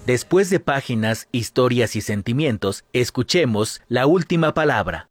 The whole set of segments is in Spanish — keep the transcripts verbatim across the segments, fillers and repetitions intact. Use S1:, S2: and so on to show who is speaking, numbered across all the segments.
S1: Después de páginas, historias y sentimientos, escuchemos La Última Palabra.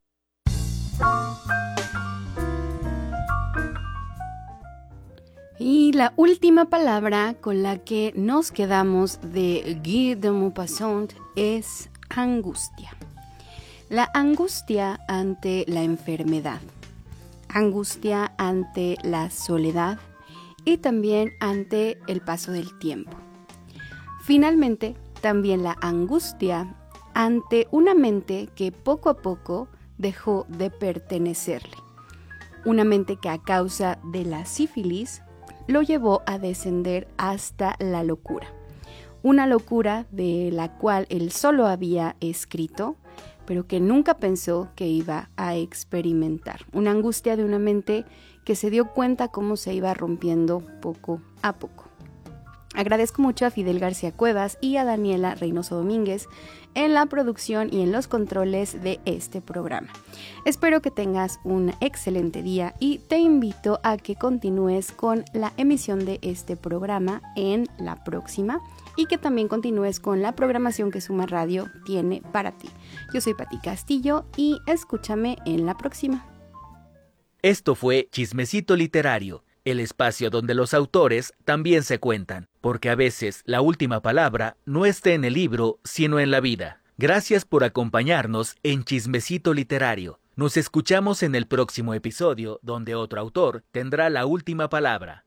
S2: Y la última palabra con la que nos quedamos de Guy de Maupassant es angustia. La angustia ante la enfermedad, angustia ante la soledad y también ante el paso del tiempo. Finalmente, también la angustia ante una mente que poco a poco dejó de pertenecerle. Una mente que a causa de la sífilis lo llevó a descender hasta la locura. Una locura de la cual él solo había escrito, pero que nunca pensó que iba a experimentar. Una angustia de una mente que se dio cuenta cómo se iba rompiendo poco a poco. Agradezco mucho a Fidel García Cuevas y a Daniela Reynoso Domínguez en la producción y en los controles de este programa. Espero que tengas un excelente día y te invito a que continúes con la emisión de este programa en la próxima y que también continúes con la programación que Suma Radio tiene para ti. Yo soy Pati Castillo y escúchame en la próxima.
S1: Esto fue Chismecito Literario, el espacio donde los autores también se cuentan, porque a veces la última palabra no está en el libro, sino en la vida. Gracias por acompañarnos en Chismecito Literario. Nos escuchamos en el próximo episodio, donde otro autor tendrá la última palabra.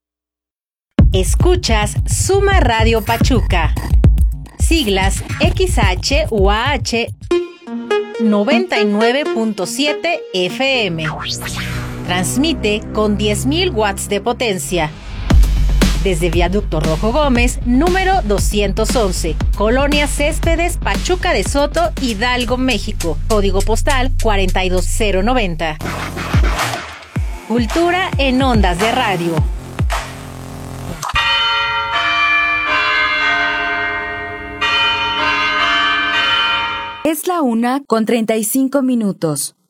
S3: Escuchas Suma Radio Pachuca. Siglas X H U A H noventa y nueve punto siete F M. Transmite con diez mil watts de potencia. Desde Viaducto Rojo Gómez, número doscientos once, Colonia Céspedes, Pachuca de Soto, Hidalgo, México. Código postal cuatro dos cero nueve cero. Cultura en ondas de radio.
S4: Es la una con treinta y cinco minutos.